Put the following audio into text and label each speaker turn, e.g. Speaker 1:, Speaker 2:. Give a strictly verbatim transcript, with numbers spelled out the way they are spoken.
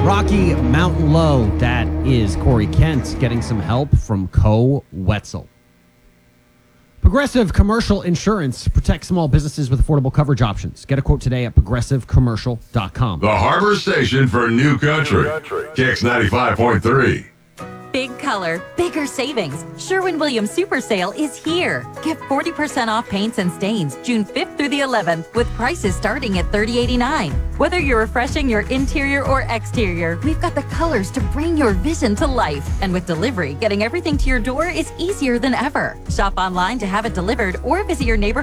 Speaker 1: Rocky Mountain Low. That is Corey Kent getting some help from Co Wetzel. Progressive Commercial Insurance protects small businesses with affordable coverage options. Get a quote today at progressive commercial dot com.
Speaker 2: The Harbor Station for New Country. K X ninety-five point three.
Speaker 3: Big color, bigger savings. Sherwin-Williams Super Sale is here. Get forty percent off paints and stains June fifth through the eleventh with prices starting at thirty eighty-nine. Whether you're refreshing your interior or exterior, we've got the colors to bring your vision to life. And with delivery, getting everything to your door is easier than ever. Shop online to have it delivered or visit your neighborhood